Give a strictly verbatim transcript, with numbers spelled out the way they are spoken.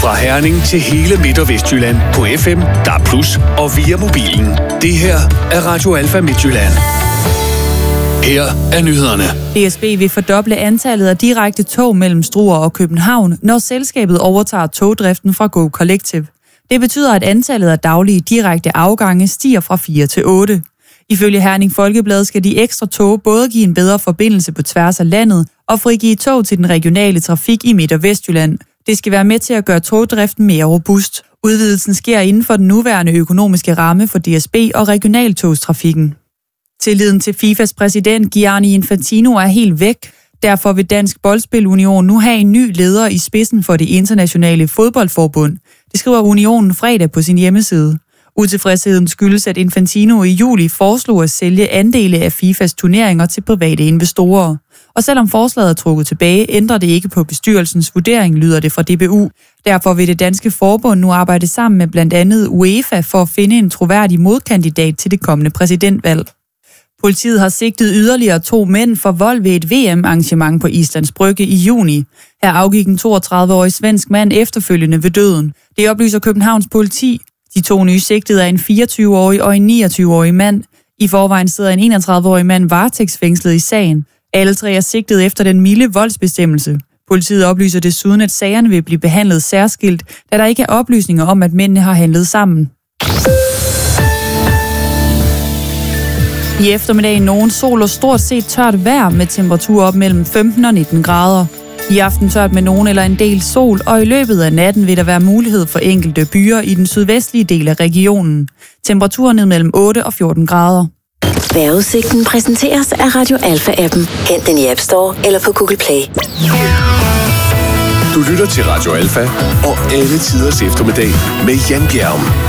Fra Herning til hele Midt- og Vestjylland på F M, D A B plus, og via mobilen. Det her er Radio Alfa Midtjylland. Her er nyhederne. D S B vil fordoble antallet af direkte tog mellem Struer og København, når selskabet overtager togdriften fra Go Collective. Det betyder, at antallet af daglige direkte afgange stiger fra fire til otte. Ifølge Herning Folkeblad skal de ekstra tog både give en bedre forbindelse på tværs af landet og frigive tog til den regionale trafik i Midt- og Vestjylland. Det skal være med til at gøre togdriften mere robust. Udvidelsen sker inden for den nuværende økonomiske ramme for D S B og regionaltogstrafikken. Tilliden til FIFAs præsident Gianni Infantino er helt væk. Derfor vil Dansk Boldspil-Union nu have en ny leder i spidsen for det internationale fodboldforbund. Det skriver Unionen fredag på sin hjemmeside. Utilfredsheden skyldes, at Infantino i juli foreslog at sælge andele af FIFAs turneringer til private investorer. Og selvom forslaget er trukket tilbage, ændrer det ikke på bestyrelsens vurdering, lyder det fra D B U. Derfor vil det danske forbund nu arbejde sammen med blandt andet UEFA for at finde en troværdig modkandidat til det kommende præsidentvalg. Politiet har sigtet yderligere to mænd for vold ved et V M-arrangement på Islands Brygge i juni. Her afgik en toogtredive-årig svensk mand efterfølgende ved døden. Det oplyser Københavns politi. De to nye sigtede er en fireogtyve-årig og en niogtyve-årig mand. I forvejen sidder en enogtredive-årig mand varetægtsfængslet i sagen. Alle tre er sigtet efter den milde voldsbestemmelse. Politiet oplyser desuden, at sagerne vil blive behandlet særskilt, da der ikke er oplysninger om, at mændene har handlet sammen. I eftermiddag nogen sol og stort set tørt vejr med temperaturer op mellem femten og nitten grader. I aften tørt med nogen eller en del sol, og i løbet af natten vil der være mulighed for enkelte byer i den sydvestlige del af regionen. Temperaturer ned mellem otte og fjorten grader. Vejrudsigten præsenteres af Radio Alfa-appen. Hent den i App Store eller på Google Play. Du lytter til Radio Alfa og alle tiders eftermiddag med Jan Bjerg.